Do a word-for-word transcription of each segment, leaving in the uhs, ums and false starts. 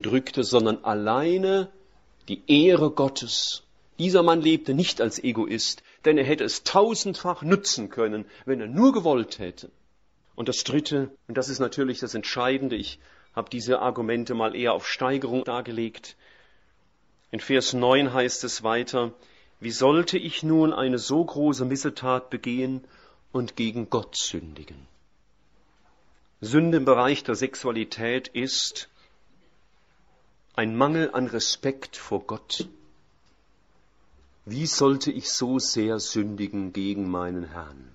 drückte, sondern alleine die Ehre Gottes. Dieser Mann lebte nicht als Egoist, denn er hätte es tausendfach nutzen können, wenn er nur gewollt hätte. Und das Dritte, und das ist natürlich das Entscheidende, ich habe diese Argumente mal eher auf Steigerung dargelegt. In Vers neun heißt es weiter, wie sollte ich nun eine so große Missetat begehen und gegen Gott sündigen? Sünde im Bereich der Sexualität ist ein Mangel an Respekt vor Gott. Wie sollte ich so sehr sündigen gegen meinen Herrn?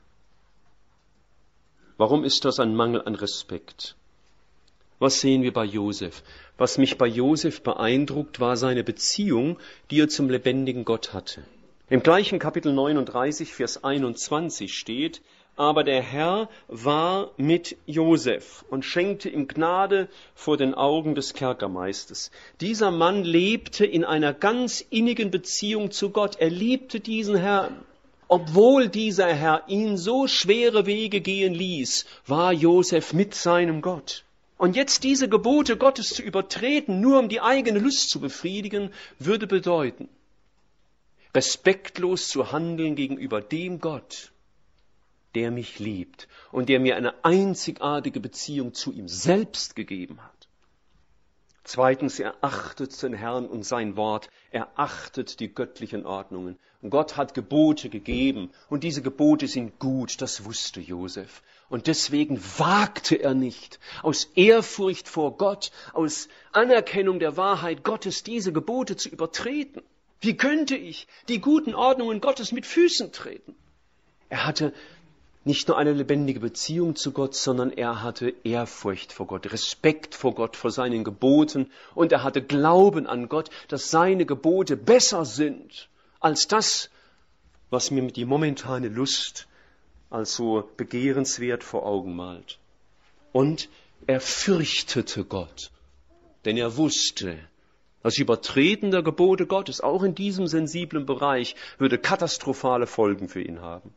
Warum ist das ein Mangel an Respekt? Was sehen wir bei Josef? Was mich bei Josef beeindruckt, war seine Beziehung, die er zum lebendigen Gott hatte. Im gleichen Kapitel neununddreißig, Vers einundzwanzig steht, aber der Herr war mit Josef und schenkte ihm Gnade vor den Augen des Kerkermeisters. Dieser Mann lebte in einer ganz innigen Beziehung zu Gott. Er liebte diesen Herrn. Obwohl dieser Herr ihn so schwere Wege gehen ließ, war Josef mit seinem Gott. Und jetzt diese Gebote Gottes zu übertreten, nur um die eigene Lust zu befriedigen, würde bedeuten, respektlos zu handeln gegenüber dem Gott, der mich liebt und der mir eine einzigartige Beziehung zu ihm selbst gegeben hat. Zweitens, er achtet den Herrn und sein Wort, er achtet die göttlichen Ordnungen. Und Gott hat Gebote gegeben und diese Gebote sind gut, das wusste Josef. Und deswegen wagte er nicht, aus Ehrfurcht vor Gott, aus Anerkennung der Wahrheit Gottes, diese Gebote zu übertreten. Wie könnte ich die guten Ordnungen Gottes mit Füßen treten? Er hatte nicht nur eine lebendige Beziehung zu Gott, sondern er hatte Ehrfurcht vor Gott, Respekt vor Gott, vor seinen Geboten. Und er hatte Glauben an Gott, dass seine Gebote besser sind als das, was mir die momentane Lust als so begehrenswert vor Augen malt. Und er fürchtete Gott, denn er wusste, das Übertreten der Gebote Gottes, auch in diesem sensiblen Bereich, würde katastrophale Folgen für ihn haben.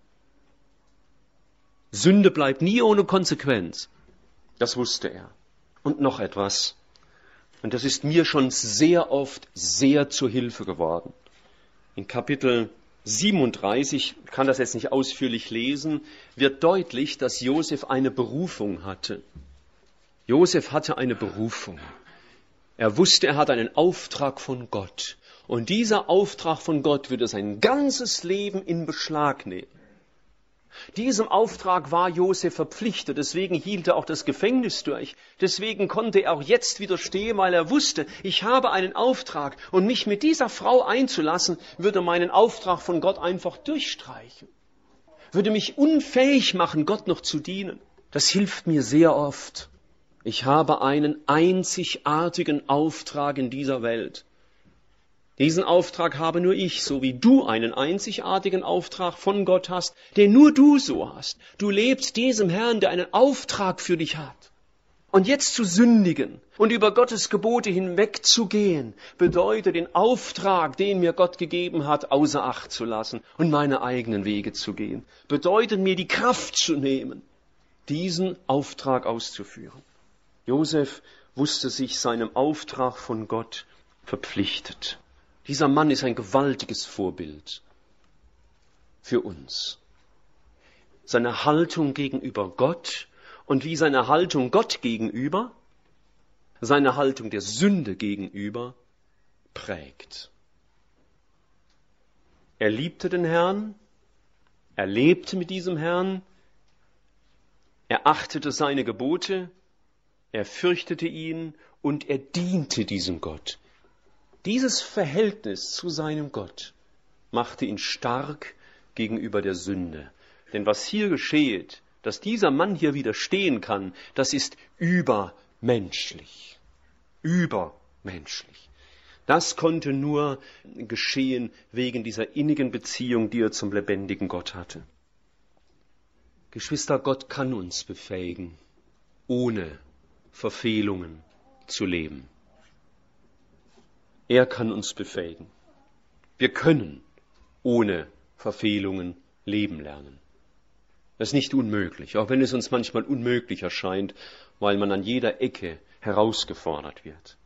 Sünde bleibt nie ohne Konsequenz. Das wusste er. Und noch etwas. Und das ist mir schon sehr oft sehr zur Hilfe geworden. In Kapitel siebenunddreißig, ich kann das jetzt nicht ausführlich lesen, wird deutlich, dass Josef eine Berufung hatte. Josef hatte eine Berufung. Er wusste, er hat einen Auftrag von Gott. Und dieser Auftrag von Gott würde sein ganzes Leben in Beschlag nehmen. Diesem Auftrag war Josef verpflichtet, deswegen hielt er auch das Gefängnis durch. Deswegen konnte er auch jetzt widerstehen, weil er wusste, ich habe einen Auftrag und mich mit dieser Frau einzulassen, würde meinen Auftrag von Gott einfach durchstreichen. Würde mich unfähig machen, Gott noch zu dienen. Das hilft mir sehr oft. Ich habe einen einzigartigen Auftrag in dieser Welt. Diesen Auftrag habe nur ich, so wie du einen einzigartigen Auftrag von Gott hast, den nur du so hast. Du lebst diesem Herrn, der einen Auftrag für dich hat. Und jetzt zu sündigen und über Gottes Gebote hinwegzugehen, bedeutet den Auftrag, den mir Gott gegeben hat, außer Acht zu lassen und meine eigenen Wege zu gehen. Bedeutet mir die Kraft zu nehmen, diesen Auftrag auszuführen. Josef wusste sich seinem Auftrag von Gott verpflichtet. Dieser Mann ist ein gewaltiges Vorbild für uns. Seine Haltung gegenüber Gott und wie seine Haltung Gott gegenüber, seine Haltung der Sünde gegenüber prägt. Er liebte den Herrn, er lebte mit diesem Herrn, er achtete seine Gebote, er fürchtete ihn und er diente diesem Gott. Dieses Verhältnis zu seinem Gott machte ihn stark gegenüber der Sünde. Denn was hier geschieht, dass dieser Mann hier widerstehen kann, das ist übermenschlich. Übermenschlich. Das konnte nur geschehen wegen dieser innigen Beziehung, die er zum lebendigen Gott hatte. Geschwister, Gott kann uns befähigen, ohne Verfehlungen zu leben. Er kann uns befähigen. Wir können ohne Verfehlungen leben lernen. Das ist nicht unmöglich, auch wenn es uns manchmal unmöglich erscheint, weil man an jeder Ecke herausgefordert wird.